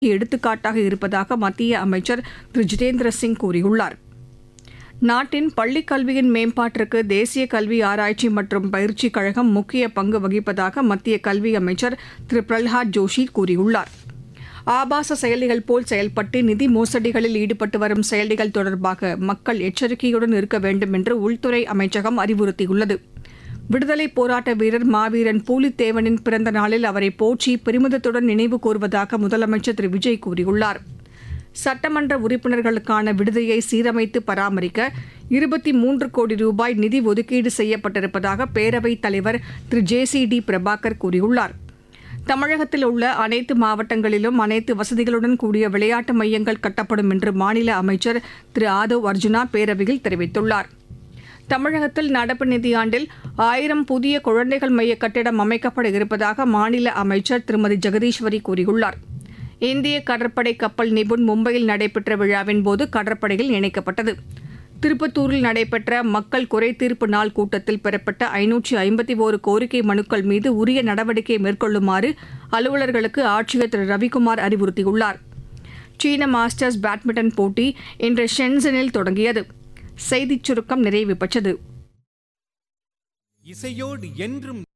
எடுத்துக்காட்டாக இருப்பதாக மத்திய அமைச்சர் திரு ஜிதேந்திர சிங் கூறியுள்ளார். நாட்டின் பள்ளிக் கல்வியின் மேம்பாட்டிற்கு தேசிய கல்வி ஆராய்ச்சி மற்றும் பயிற்சிக் கழகம் முக்கிய பங்கு வகிப்பதாக மத்திய கல்வி அமைச்சர் திரு பிரல்ஹாத் ஜோஷி கூறியுள்ளார். ஆபாச செயலிகள் போல் செயல்பட்டு நிதி மோசடிகளில் ஈடுபட்டு வரும் செயலிகள் தொடர்பாக மக்கள் எச்சரிக்கையுடன் இருக்க வேண்டும் என்று உள்துறை அமைச்சகம் அறிவுறுத்தியுள்ளது. விடுதலைப் போராட்ட வீரர் மாவீரன் பூலித்தேவனின் பிறந்த நாளில் அவரை போற்றி பெருமிதத்துடன் நினைவு கூர்வதாக முதலமைச்சர் திரு விஜய் கூறியுள்ளார். சட்டமன்ற உறுப்பினர்களுக்கான விடுதியை சீரமைத்து பராமரிக்க 23 கோடி ரூபாய் நிதி ஒதுக்கீடு செய்யப்பட்டிருப்பதாக பேரவைத் தலைவர் திரு ஜே.சி.டி. பிரபாகர் கூறியுள்ளார். தமிழகத்தில் உள்ள அனைத்து மாவட்டங்களிலும் அனைத்து வசதிகளுடன் கூடிய விளையாட்டு மையங்கள் கட்டப்படும் என்று மாநில அமைச்சர் திரு ஆதவ் அர்ஜுனா பேரவையில் தெரிவித்துள்ளார். தமிழகத்தில் நடப்பு நிதியாண்டில் 1000 புதிய குழந்தைகள் மைய கட்டிடம் அமைக்கப்பட இருப்பதாக மாநில அமைச்சர் திருமதி ஜெகதீஸ்வரி கூறியுள்ளார். இந்திய கடற்படை கப்பல் நிபுண் மும்பையில் நடைபெற்ற விழாவின் போது கடற்படையில் இணைக்கப்பட்டது. திருப்பத்தூரில் நடைபெற்ற மக்கள் குறைதீர்ப்பு நாள் கூட்டத்தில் பெறப்பட்ட 551 கோரிக்கை மனுக்கள் மீது உரிய நடவடிக்கை மேற்கொள்ளுமாறு அலுவலர்களுக்கு ஆட்சியர் திரு ரவிக்குமார் அறிவுறுத்தியுள்ளார். சீன மாஸ்டர்ஸ் பேட்மிண்டன் போட்டி இன்று ஷென்சனில் தொடங்கியது. செய்திச் சுருக்கம் நிறைவு பெற்றது. இசையோடு என்றும்